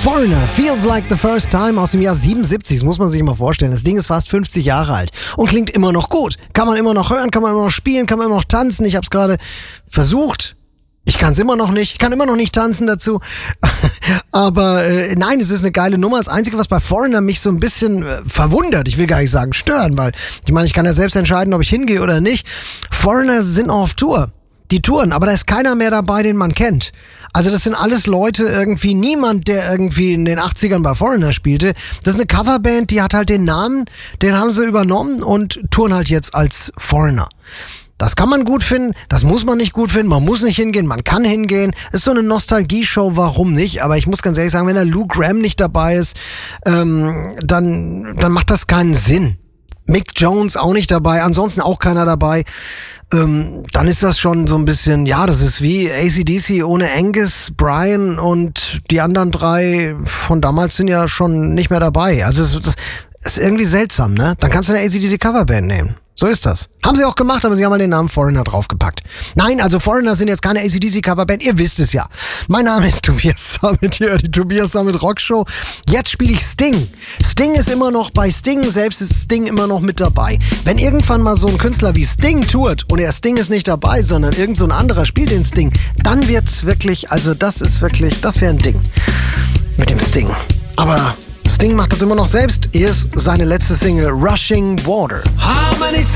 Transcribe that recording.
Foreigner, Feels Like the First Time aus dem Jahr 77, das muss man sich mal vorstellen. Das Ding ist fast 50 Jahre alt und klingt immer noch gut. Kann man immer noch hören, kann man immer noch spielen, kann man immer noch tanzen. Ich habe es gerade versucht. Ich kann es immer noch nicht. Ich kann immer noch nicht tanzen dazu. Aber nein, es ist eine geile Nummer. Das Einzige, was bei Foreigner mich so ein bisschen verwundert, ich will gar nicht sagen stören, weil ich meine, ich kann ja selbst entscheiden, ob ich hingehe oder nicht. Foreigner sind auf Tour. Die touren, aber da ist keiner mehr dabei, den man kennt. Also das sind alles Leute irgendwie, niemand, der irgendwie in den 80ern bei Foreigner spielte. Das ist eine Coverband, die hat halt den Namen, den haben sie übernommen und touren halt jetzt als Foreigner. Das kann man gut finden, das muss man nicht gut finden, man muss nicht hingehen, man kann hingehen. Ist so eine Nostalgie-Show, warum nicht? Aber ich muss ganz ehrlich sagen, wenn da Lou Gramm nicht dabei ist, dann macht das keinen Sinn. Mick Jones auch nicht dabei, ansonsten auch keiner dabei. Dann ist das schon so ein bisschen, ja, das ist wie AC/DC ohne Angus, Brian und die anderen drei von damals sind ja schon nicht mehr dabei. Also das ist irgendwie seltsam, ne? Dann kannst du eine AC/DC Coverband nehmen. So ist das. Haben sie auch gemacht, aber sie haben mal den Namen Foreigner draufgepackt. Nein, also Foreigner sind jetzt keine AC/DC Coverband, ihr wisst es ja. Mein Name ist Tobias Sammet, hier die Tobias Sammet Rockshow. Jetzt spiele ich Sting. Sting ist immer noch bei Sting, selbst ist Sting immer noch mit dabei. Wenn irgendwann mal so ein Künstler wie Sting tourt und Sting ist nicht dabei, sondern irgend so ein anderer spielt den Sting, dann wird's wirklich, also das wäre ein Ding mit dem Sting. Aber Sting macht das immer noch selbst. Hier ist seine letzte Single, Rushing Water. How many